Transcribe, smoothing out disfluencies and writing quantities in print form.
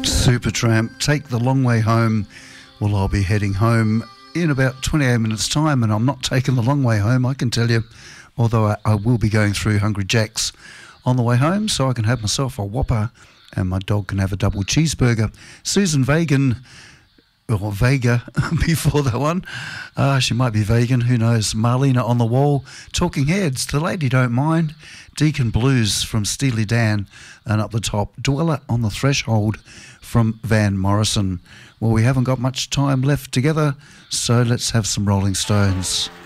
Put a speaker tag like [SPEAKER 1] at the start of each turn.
[SPEAKER 1] Supertramp, Take the Long Way Home. Well, I'll be heading home in about 28 minutes' time, and I'm not taking the long way home, I can tell you, although I will be going through Hungry Jack's on the way home, so I can have myself a Whopper and my dog can have a double cheeseburger. Susan Vega before that one. She might be vegan, who knows. Marlena on the Wall, Talking Heads, The Lady Don't Mind, Deacon Blues from Steely Dan, and up the top, Dweller on the Threshold from Van Morrison. Well, we haven't got much time left together, so let's have some Rolling Stones.